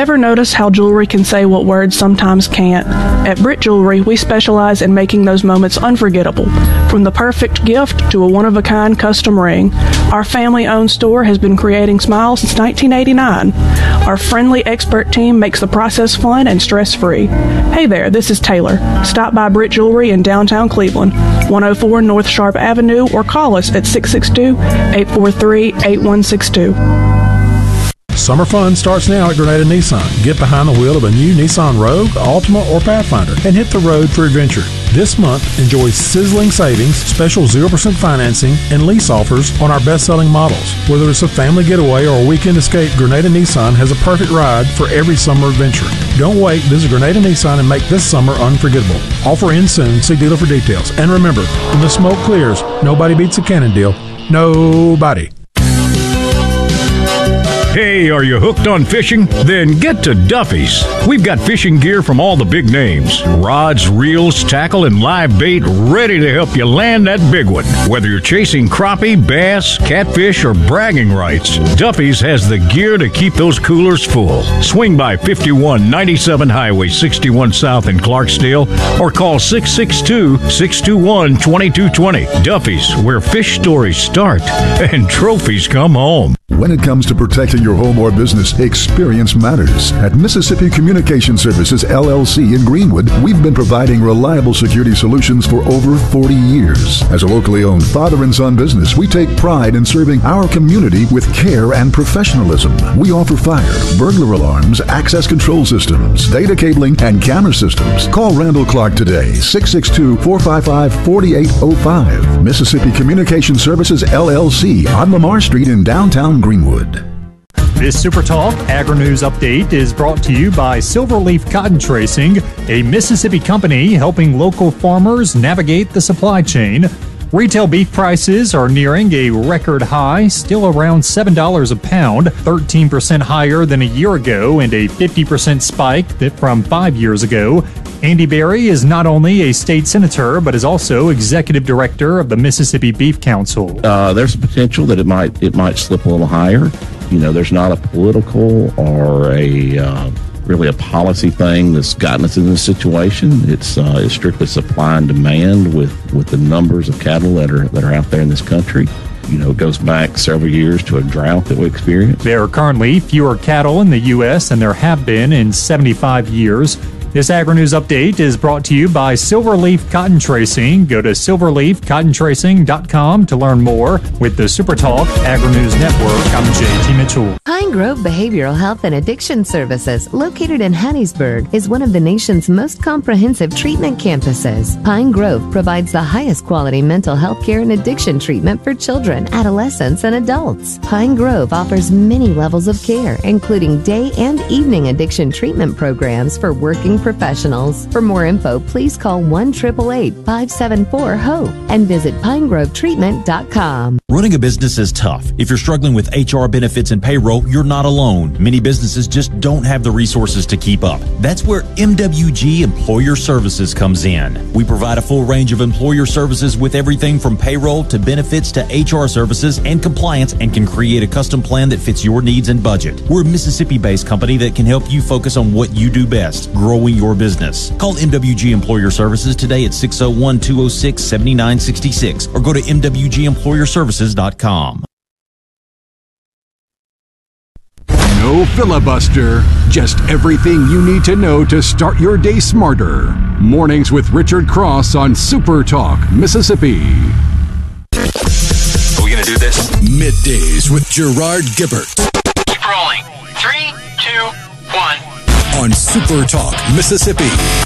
Ever notice how jewelry can say what words sometimes can't? At Britt Jewelry, we specialize in making those moments unforgettable. From the perfect gift to a one-of-a-kind custom ring, our family-owned store has been creating smiles since 1989. Our friendly expert team makes the process fun and stress-free. Hey there, this is Taylor. Stop by Britt Jewelry in downtown Cleveland, 104 North Sharp Avenue, or call us at 662-843-8162. Summer fun starts now at Grenada Nissan. Get behind the wheel of a new Nissan Rogue, Altima, or Pathfinder and hit the road for adventure. This month, enjoy sizzling savings, special 0% financing, and lease offers on our best-selling models. Whether it's a family getaway or a weekend escape, Grenada Nissan has a perfect ride for every summer adventure. Don't wait. Visit Grenada Nissan and make this summer unforgettable. Offer ends soon. See dealer for details. And remember, when the smoke clears, nobody beats a Cannon deal. Nobody. Hey, are you hooked on fishing? Then get to Duffy's. We've got fishing gear from all the big names. Rods, reels, tackle, and live bait ready to help you land that big one. Whether you're chasing crappie, bass, catfish, or bragging rights, Duffy's has the gear to keep those coolers full. Swing by 5197 Highway 61 South in Clarksdale or call 662-621-2220. Duffy's, where fish stories start and trophies come home. When it comes to protecting your home or business, experience matters. At Mississippi Communication Services, LLC in Greenwood, we've been providing reliable security solutions for over 40 years. As a locally owned father and son business, we take pride in serving our community with care and professionalism. We offer fire, burglar alarms, access control systems, data cabling, and camera systems. Call Randall Clark today, 662-455-4805. Mississippi Communication Services, LLC on Lamar Street in downtown Greenwood. This Super Talk Agri-News Update is brought to you by Silverleaf Cotton Tracing, a Mississippi company helping local farmers navigate the supply chain. Retail beef prices are nearing a record high, still around $7 a pound, 13% higher than a year ago and a 50% spike from 5 years ago. Andy Berry is not only a state senator, but is also executive director of the Mississippi Beef Council. There's a potential that it might slip a little higher. You know, there's not a political or really a policy thing that's gotten us in this situation. It's strictly supply and demand with the numbers of cattle that are out there in this country. You know, it goes back several years to a drought that we experienced. There are currently fewer cattle in the U.S. than there have been in 75 years. This Agri-News Update is brought to you by Silverleaf Cotton Tracing. Go to silverleafcottontracing.com to learn more. With the Super Talk Agri-News Network, I'm JT Mitchell. Pine Grove Behavioral Health and Addiction Services, located in Hattiesburg, is one of the nation's most comprehensive treatment campuses. Pine Grove provides the highest quality mental health care and addiction treatment for children, adolescents, and adults. Pine Grove offers many levels of care, including day and evening addiction treatment programs for working professionals. For more info, please call 1-888-574-HOPE and visit pinegrovetreatment.com. Running a business is tough. If you're struggling with HR, benefits, and payroll, you're not alone. Many businesses just don't have the resources to keep up. That's where MWG Employer Services comes in. We provide a full range of employer services with everything from payroll to benefits to HR services and compliance, and can create a custom plan that fits your needs and budget. We're a Mississippi-based company that can help you focus on what you do best, growing your business. Call MWG Employer Services today at 601-206-7966 or go to MWGEmployerServices.com. No filibuster, just everything you need to know to start your day smarter. Mornings with Richard Cross on Super Talk, Mississippi. Are we going to do this? Middays with Gerard Gibbert. Keep rolling. 3, 2, 1. On Super Talk, Mississippi.